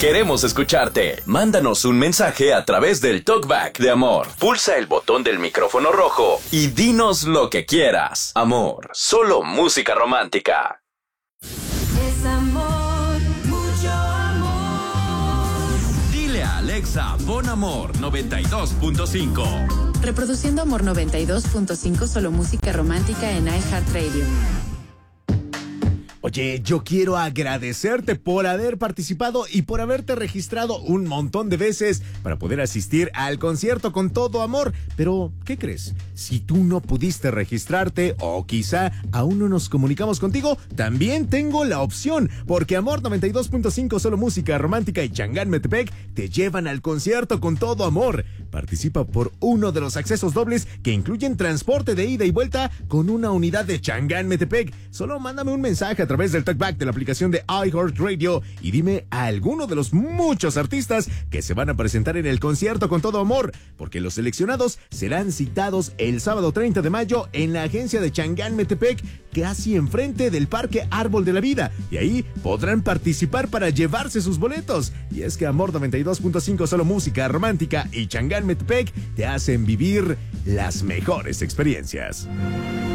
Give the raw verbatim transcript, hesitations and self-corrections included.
Queremos escucharte. Mándanos un mensaje a través del Talkback de Amor. Pulsa el botón del micrófono rojo y dinos lo que quieras. Amor, solo música romántica. Es amor, mucho amor. Dile a Alexa, pon Amor noventa y dos punto cinco. Reproduciendo Amor noventa y dos punto cinco, solo música romántica en iHeartRadio. Oye, yo quiero agradecerte por haber participado y por haberte registrado un montón de veces para poder asistir al concierto con todo amor. Pero, ¿qué crees? Si tú no pudiste registrarte o quizá aún no nos comunicamos contigo, también tengo la opción, porque Amor noventa y dos punto cinco, solo música romántica y Changán Metepec te llevan al concierto con todo amor. Participa por uno de los accesos dobles que incluyen transporte de ida y vuelta con una unidad de Changán Metepec. Solo mándame un mensaje a través del Talkback de la aplicación de iHeartRadio y dime a alguno de los muchos artistas que se van a presentar en el concierto con todo amor, porque los seleccionados serán citados el sábado treinta de mayo en la agencia de Changán Metepec, casi enfrente del Parque Árbol de la Vida, y ahí podrán participar para llevarse sus boletos. Y es que Amor noventa y dos punto cinco, solo música romántica y Changán Metepec te hacen vivir las mejores experiencias.